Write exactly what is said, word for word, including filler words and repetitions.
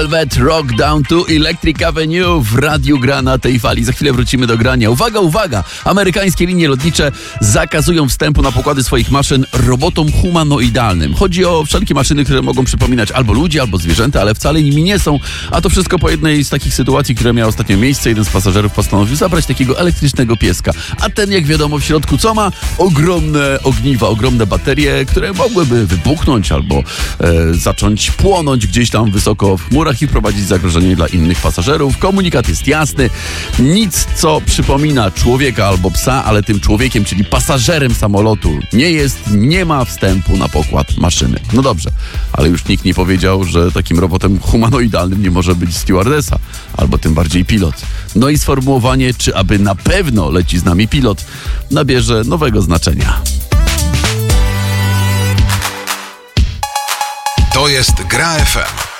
Velvet, Rock Down to Electric Avenue w radiu gra na tej fali. Za chwilę wrócimy do grania. Uwaga, uwaga! Amerykańskie linie lotnicze zakazują wstępu na pokłady swoich maszyn robotom humanoidalnym. Chodzi o wszelkie maszyny, które mogą przypominać albo ludzi, albo zwierzęta, ale wcale nimi nie są. A to wszystko po jednej z takich sytuacji, która miała ostatnio miejsce. Jeden z pasażerów postanowił zabrać takiego elektrycznego pieska. A ten, jak wiadomo, w środku co ma? Ogromne ogniwa, ogromne baterie, które mogłyby wybuchnąć albo e, zacząć płonąć gdzieś tam wysoko w chmurach i wprowadzić zagrożenie dla innych pasażerów. Komunikat jest jasny. Nic, co przypomina człowieka albo psa, ale tym człowiekiem, czyli pasażerem samolotu nie jest, nie ma wstępu na pokład maszyny. No dobrze, ale już nikt nie powiedział, że takim robotem humanoidalnym nie może być stewardesa, albo tym bardziej pilot. No i sformułowanie, czy aby na pewno leci z nami pilot, nabierze nowego znaczenia. To jest Gra F M.